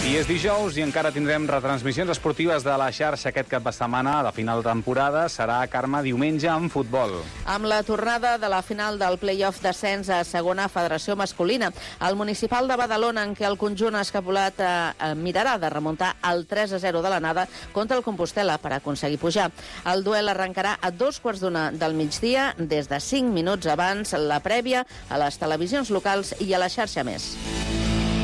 I és dijous i encara tindrem retransmissions esportives de la xarxa aquest cap de setmana. La final de temporada serà, Carme, diumenge en futbol. Amb la tornada de la final del play-off d'ascens a segona federació masculina. El municipal de Badalona, en què el conjunt escapulat mirarà de remuntar el 3-0 de l'anada contra el Compostel·la per aconseguir pujar. El duel arrencarà a 2:15 del migdia, des de 5 minuts abans, la prèvia a les televisions locals i a la xarxa més.